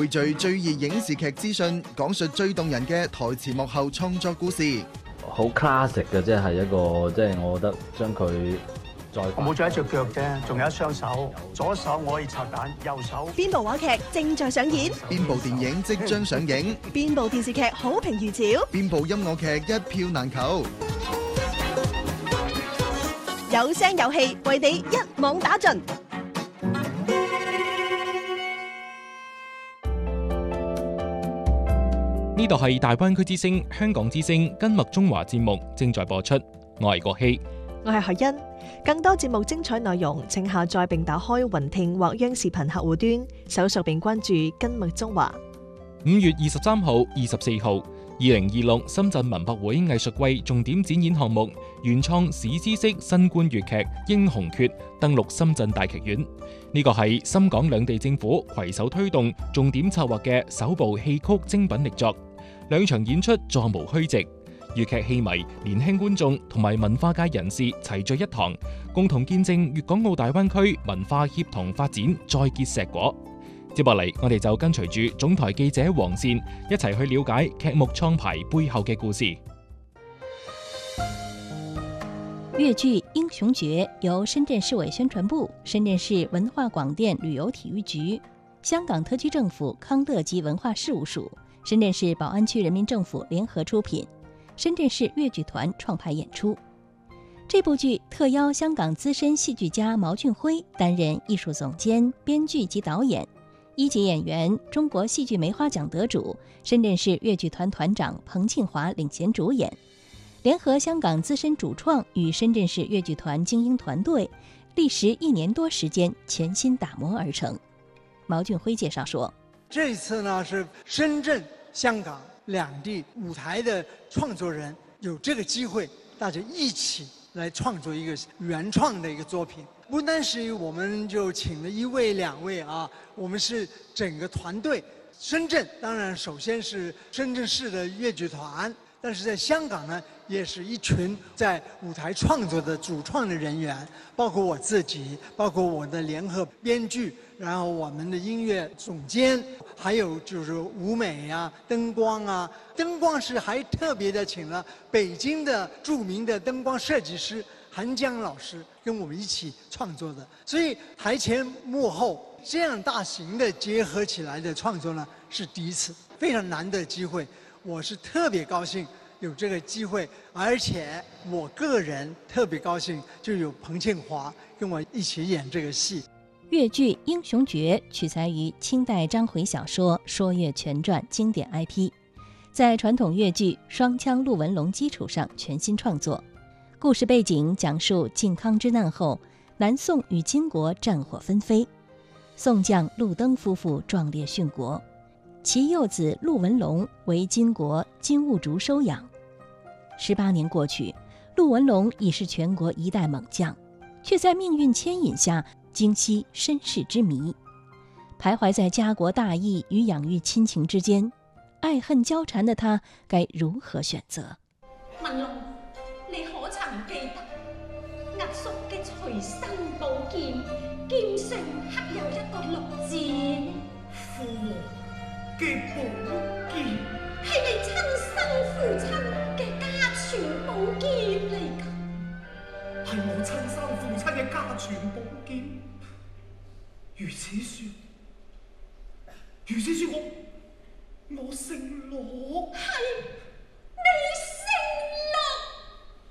匯聚最熱影視劇資訊，講述最動人嘅台前幕後創作故事。 好 classic 嘅，即係一個，即係我覺得將佢再我冇咗一隻腳啫，仲有一雙手，左手我可以拆彈，右手。 邊部話劇正在上演？ 邊部電影即將上映？ 邊部電視劇好評如潮？ 邊部音樂劇一票難求？ 有聲有氣，為你一網打盡。 呢度係大灣區之聲、香港之聲跟麥中華節目正在播出，我係國希， 我係何欣。更多節目精彩內容，請下載並打開雲聽或央視頻客戶端，搜索並關注跟麥中華。 5月23號、24號，2026深圳文博會藝術季重點展演項目原創史詩式新冠粵劇《英雄訣》登陸深圳大劇院。呢個係深港兩地政府攜手推動、重點策劃嘅首部戲曲精品力作。兩場演出座無虛席，粵劇戲迷、年輕觀眾同埋文化界人士齊聚一堂，共同見證粵港澳大灣區文化協同發展再結碩果。接落嚟，我哋就跟隨住總台記者黃倩一齊去了解劇目創排背後嘅故事。 粵劇《英雄訣》由深圳市委宣傳部、深圳市文化廣電旅遊體育局、香港特區政府康樂及文化事務署、深圳市寶安區人民政府聯合出品，深圳市粵劇團創排演出。這部劇特邀香港資深戲劇家毛俊輝擔任藝術總監、編劇及導演，一級演員中國戲劇梅花獎得主、深圳市粵劇團團長彭慶華領銜主演，聯合香港資深主創與深圳市粵劇團精英團隊，歷時1年多時間全新打磨而成。毛俊輝介紹說， 這次呢是深圳、香港兩地舞台的創作人有這個機會，大家一起來創作一個原創的一個作品。不單是我們就請了1位、2位啊，我們是整個團隊。深圳當然首先是深圳市的粵劇團，但是在香港呢，也是一群在舞台創作的主創的人員，包括我自己，包括我的聯合編劇，然後我們的音樂總監，還有就是舞美啊、燈光啊。燈光是還特別的請了北京的著名的燈光設計師韓江老師跟我們一起創作的，所以台前幕後這樣大型的結合起來的創作呢，是第一次，非常難得機會。我是特別高興有這個機會，而且我個人特別高興就有彭慶華跟我一起演這個戲。 粵劇《英雄訣》取材於清代章回小說《說岳全傳》經典 IP， 在傳統粵劇雙腔陸文龍基礎上全新創作。故事背景講述靖康之難後，南宋與金國戰火紛飛，宋將陸登夫婦壯烈殉國，其幼子陸文龍為金國金兀術收養。18年過去，陸文龍已是全國一代猛將，卻在命運牽引下驚悉身世之謎，徘徊在家國大義與養育親情之間，愛恨交纏的他該如何選擇？ 文龍，你可曾記得壓叔嘅隨身寶劍，劍上刻有一個六字？ 父王嘅寶劍係你親生父親嘅家傳寶劍嚟㗎。 係我親生父親嘅家傳寶劍。如此說，我姓羅。 係。